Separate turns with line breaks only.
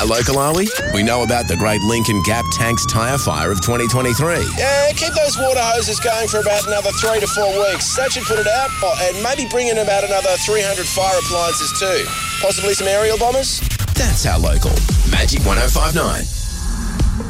local, are we? We know about the great Lincoln Gap Tanks tyre fire of 2023.
Yeah, keep those water hoses going for about another 3 to 4 weeks. That should put it out, and maybe bring in about another 300 fire appliances too. Possibly some aerial bombers?
That's our local. Magic 105.9.